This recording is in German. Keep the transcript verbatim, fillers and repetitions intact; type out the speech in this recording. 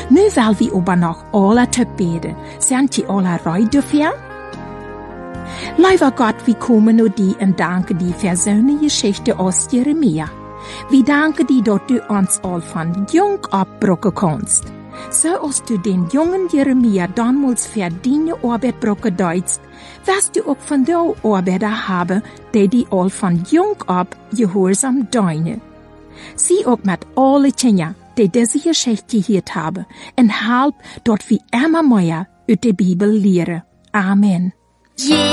Nu vill vi aber noch alla beden. Sind die alla reid dafür? Lieber Gott, wir kommen nu die und danke die für so eine Geschichte aus Jeremia. Wir danken dir, dass du uns all von jung abbrucken kannst. So als du den jungen Jeremia damals für deine Arbeit brucken deutst, wirst du auch von der Arbeiter haben, die die all von jung ab gehorsam deine. Sie auch mit alle Kinder, die diese Geschichte gehört haben, und halb dort wie immer mehr aus der Bibel lehren. Amen. Yeah.